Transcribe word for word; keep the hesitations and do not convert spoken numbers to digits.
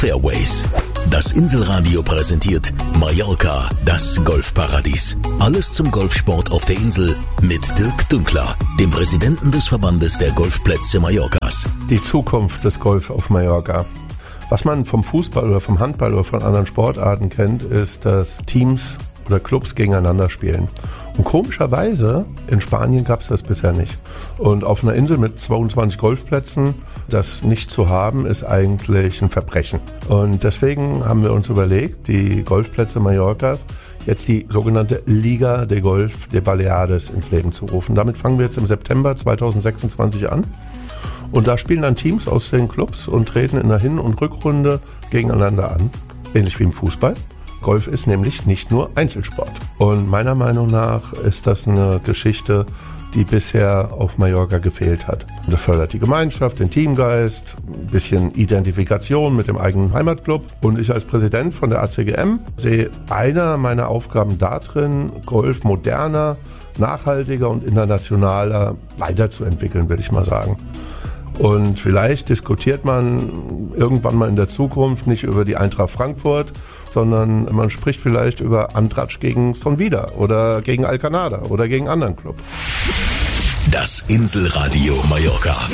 Fairways. Das Inselradio präsentiert Mallorca, das Golfparadies. Alles zum Golfsport auf der Insel mit Dirk Dünkler, dem Präsidenten des Verbandes der Golfplätze Mallorcas. Die Zukunft des Golf auf Mallorca. Was man vom Fußball oder vom Handball oder von anderen Sportarten kennt, ist, dass Teams oder Clubs gegeneinander spielen. Und komischerweise, in Spanien gab es das bisher nicht. Und auf einer Insel mit zweiundzwanzig Golfplätzen, das nicht zu haben, ist eigentlich ein Verbrechen. Und deswegen haben wir uns überlegt, die Golfplätze Mallorcas jetzt die sogenannte Liga de Golf de Baleares ins Leben zu rufen. Damit fangen wir jetzt im September zweitausendsechsundzwanzig an. Und da spielen dann Teams aus den Clubs und treten in der Hin- und Rückrunde gegeneinander an. Ähnlich wie im Fußball. Golf ist nämlich nicht nur Einzelsport. Und meiner Meinung nach ist das eine Geschichte, die bisher auf Mallorca gefehlt hat. Und das fördert die Gemeinschaft, den Teamgeist, ein bisschen Identifikation mit dem eigenen Heimatclub. Und ich als Präsident von der A C G M sehe einer meiner Aufgaben darin, Golf moderner, nachhaltiger und internationaler weiterzuentwickeln, würde ich mal sagen. Und vielleicht diskutiert man irgendwann mal in der Zukunft nicht über die Eintracht Frankfurt, sondern man spricht vielleicht über Andratsch gegen Son Vida oder gegen Alcanada oder gegen einen anderen Club. Das Inselradio Mallorca.